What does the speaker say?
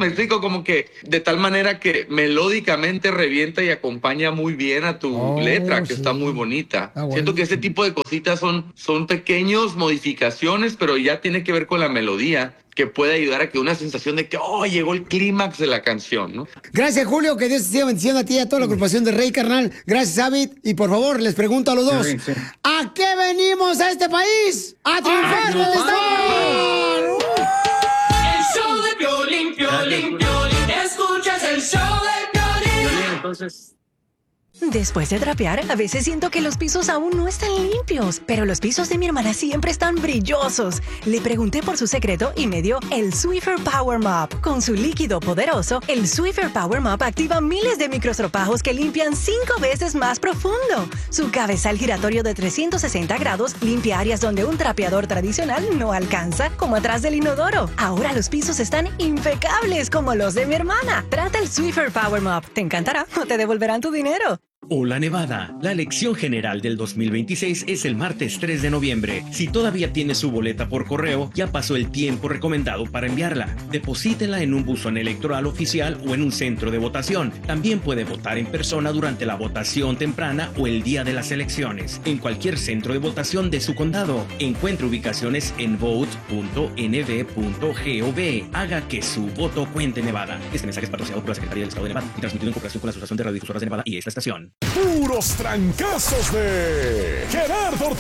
Me explico, como que de tal manera que melódicamente revienta y acompaña muy bien a tu letra, que está muy bonita. Siento que ese tipo de cositas son pequeños modificaciones, pero ya tiene que ver con la melodía, que puede ayudar a que una sensación de que, llegó el clímax de la canción, ¿no? Gracias, Julio, que Dios te siga bendiciendo a ti y a toda la agrupación de Rey, carnal. Gracias, David. Y por favor, les pregunto a los dos, ¿a qué venimos a este país? ¡A triunfar, donde estamos! El show de Piolín, Piolín, Piolín. Escuchas el show de Piolín. Entonces... Después de trapear, a veces siento que los pisos aún no están limpios, pero los pisos de mi hermana siempre están brillosos. Le pregunté por su secreto y me dio el Swiffer Power Mop. Con su líquido poderoso, el Swiffer Power Mop activa miles de microstropajos que limpian 5 veces más profundo. Su cabezal giratorio de 360 grados limpia áreas donde un trapeador tradicional no alcanza, como atrás del inodoro. Ahora los pisos están impecables como los de mi hermana. Trata el Swiffer Power Mop. Te encantará o te devolverán tu dinero. Hola Nevada, la elección general del 2026 es el martes 3 de noviembre. Si todavía tiene su boleta por correo, ya pasó el tiempo recomendado para enviarla. Deposítela en un buzón electoral oficial o en un centro de votación. También puede votar en persona durante la votación temprana o el día de las elecciones, en cualquier centro de votación de su condado. Encuentre ubicaciones en vote.nv.gov. Haga que su voto cuente, Nevada. Este mensaje es patrocinado por la Secretaría del Estado de Nevada y transmitido en cooperación con la Asociación de Radiodifusoras de Nevada y esta estación. Puros trancazos de Gerardo Ortiz.